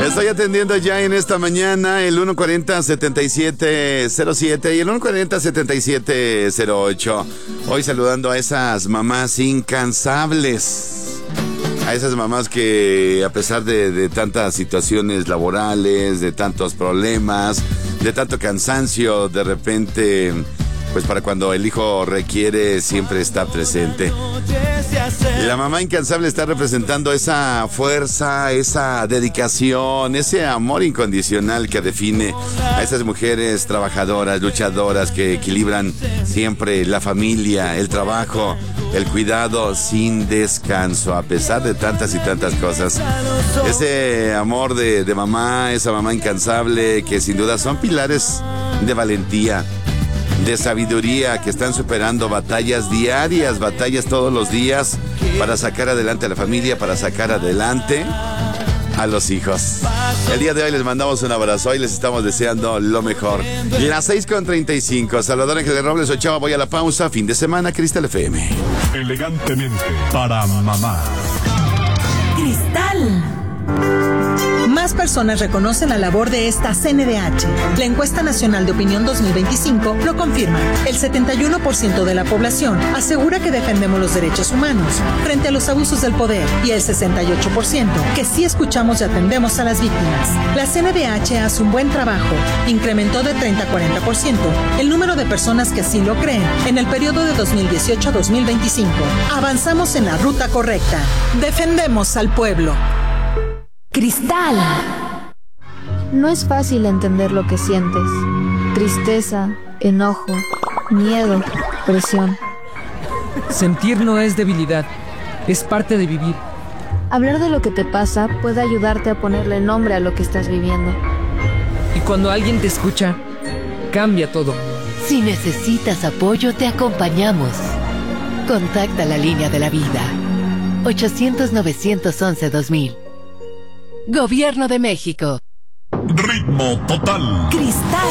Estoy atendiendo ya en esta mañana el 140-7707 y el 140-7708. Hoy saludando a esas mamás incansables. A esas mamás que a pesar de tantas situaciones laborales, de tantos problemas, de tanto cansancio, de repente, pues para cuando el hijo requiere, siempre está presente. Y la mamá incansable está representando esa fuerza, esa dedicación, ese amor incondicional que define a esas mujeres trabajadoras, luchadoras, que equilibran siempre la familia, el trabajo, el cuidado sin descanso, a pesar de tantas y tantas cosas. Ese amor de mamá, esa mamá incansable, que sin duda son pilares de valentía, de sabiduría, que están superando batallas diarias, batallas todos los días para sacar adelante a la familia, para sacar adelante a los hijos. El día de hoy les mandamos un abrazo y les estamos deseando lo mejor. Las 6:35. Salvador Ángel Robles Ochoa, voy a la pausa. Fin de semana, Cristal FM. Elegantemente para mamá. Cristal. Más personas reconocen la labor de esta CNDH. La encuesta nacional de opinión 2025 lo confirma. El 71% de la población asegura que defendemos los derechos humanos frente a los abusos del poder y el 68% que sí escuchamos y atendemos a las víctimas. La CNDH hace un buen trabajo. Incrementó de 30 a 40% el número de personas que así lo creen en el periodo de 2018 a 2025. Avanzamos en la ruta correcta. Defendemos al pueblo. Cristal. No es fácil entender lo que sientes. Tristeza, enojo, miedo, presión. Sentir no es debilidad, es parte de vivir. Hablar de lo que te pasa puede ayudarte a ponerle nombre a lo que estás viviendo. Y cuando alguien te escucha, cambia todo. Si necesitas apoyo, te acompañamos. Contacta la línea de la vida. 800-911-2000. Gobierno de México. Ritmo total. Cristal.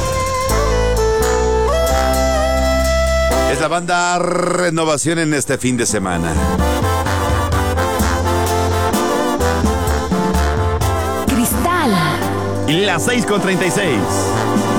Es la banda Renovación en este fin de semana. Cristal. Las 6:36.